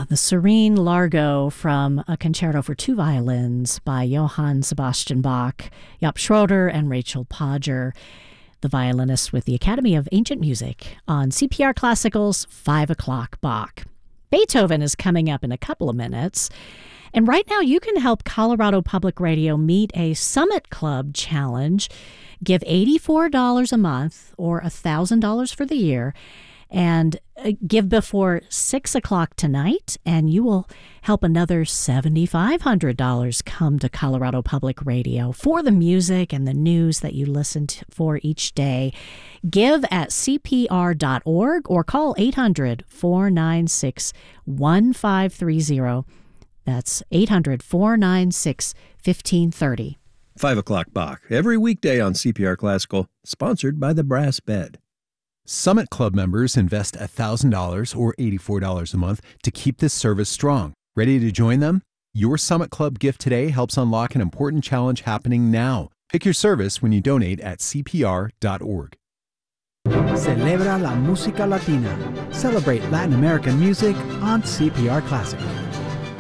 The Serene Largo from a concerto for two violins by Johann Sebastian Bach, Jaap Schroeder, and Rachel Podger, the violinist with the Academy of Ancient Music, on CPR Classical's 5 o'clock Bach. Beethoven is coming up in a couple of minutes, and right now you can help Colorado Public Radio meet a Summit Club challenge. Give $84 a month or $1,000 for the year, and give before 6 o'clock tonight, and you will help another $7,500 come to Colorado Public Radio for the music and the news that you listen to for each day. Give at CPR.org or call 800-496-1530. That's 800-496-1530. 5 o'clock Bach, every weekday on CPR Classical, sponsored by the Brass Bed. Summit Club members invest $1,000 or $84 a month to keep this service strong. Ready to join them? Your Summit Club gift today helps unlock an important challenge happening now. Pick your service when you donate at CPR.org. Celebra la música latina. Celebrate Latin American music on CPR Classic.